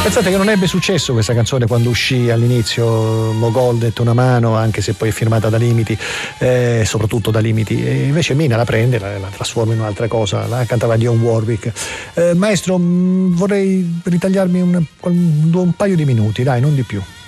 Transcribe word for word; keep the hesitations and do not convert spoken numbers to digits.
Pensate che non ebbe successo questa canzone quando uscì all'inizio, Mogol dette una mano, anche se poi è firmata da Limiti, eh, soprattutto da Limiti, e invece Mina la prende, la, la trasforma in un'altra cosa, la cantava Dionne Warwick. Eh, maestro, mh, vorrei ritagliarmi un, un, un paio di minuti, dai, non di più.